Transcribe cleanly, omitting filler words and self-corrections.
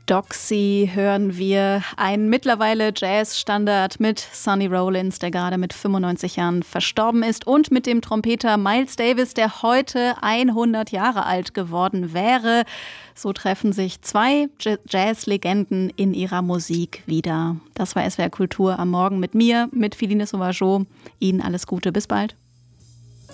Doxy hören wir, ein mittlerweile Jazz-Standard mit Sonny Rollins, der gerade mit 95 Jahren verstorben ist, und mit dem Trompeter Miles Davis, der heute 100 Jahre alt geworden wäre. So treffen sich zwei Jazz-Legenden in ihrer Musik wieder. Das war SWR Kultur am Morgen mit mir, mit Feline Sauvageau. Ihnen alles Gute, bis bald.